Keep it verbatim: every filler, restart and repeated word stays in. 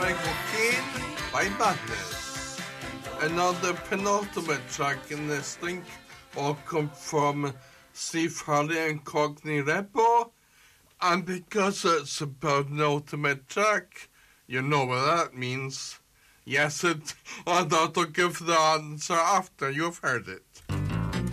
Michael Caine by Madness. Another penultimate track in this link will come from Steve Harley and Courtney Repo, and because it's a penultimate track, you know what that means. Yes, it, and I'll give the answer after you've heard it.